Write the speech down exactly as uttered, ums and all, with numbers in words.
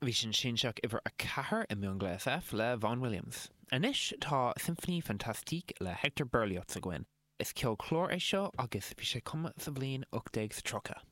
Bhí sin sinseach ibhar a chathair i Mion Glas F le Vaughan Williams. Anois tá Symphony Fantastique le Hector Berlioz a gcuin. Is ceol clór é seo agus bhí sé cuma sa bhliain ochtaigh sa trocha.